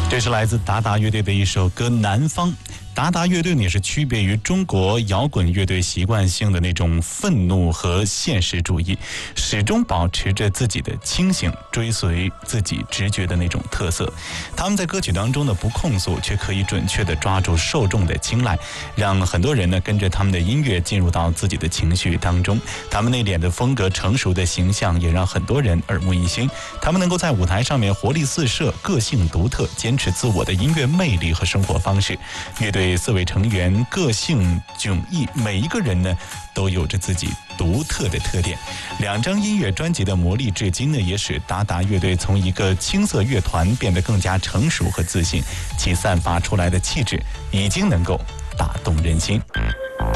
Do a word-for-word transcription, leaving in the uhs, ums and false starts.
这是来自达达乐队的一首歌《南方》。达达乐队呢也是区别于中国摇滚乐队习惯性的那种愤怒和现实主义，始终保持着自己的清醒，追随自己直觉的那种特色。他们在歌曲当中呢不控诉，却可以准确地抓住受众的青睐，让很多人呢跟着他们的音乐进入到自己的情绪当中。他们内敛的风格、成熟的形象也让很多人耳目一新。他们能够在舞台上面活力四射，个性独特，坚持自我的音乐魅力和生活方式。乐队四位成员个性迥异，每一个人呢都有着自己独特的特点。两张音乐专辑的磨砺至今呢，也使达达乐队从一个青涩乐团变得更加成熟和自信，其散发出来的气质已经能够打动人心。